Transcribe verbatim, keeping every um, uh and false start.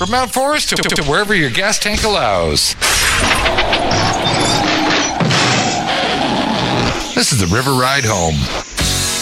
From Mount Forest to, to wherever your gas tank allows. This is the River Ride Home.